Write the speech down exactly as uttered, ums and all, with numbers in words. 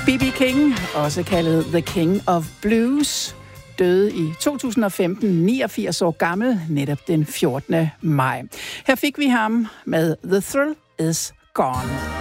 B B King, også kaldet The King of Blues, døde i to tusind og femten, niogfirs år gammel, netop den fjortende maj. Her fik vi ham med The Thrill Is Gone.